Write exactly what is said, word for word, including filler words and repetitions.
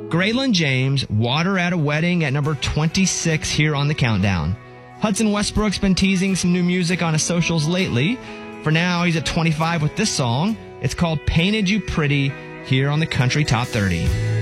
Graylin James, Water at a Wedding at number twenty-six here on the countdown. Hudson Westbrook's been teasing some new music on his socials lately. For now, he's at twenty-five with this song. It's called Painted You Pretty here on the Country Top thirty.